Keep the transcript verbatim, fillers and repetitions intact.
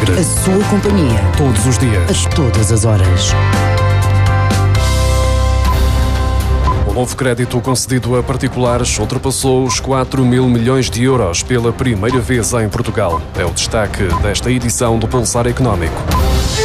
Alegre. A sua companhia. Todos os dias. A todas as horas. O novo crédito concedido a particulares ultrapassou os quatro mil milhões de euros pela primeira vez em Portugal. É o destaque desta edição do Pulsar Económico.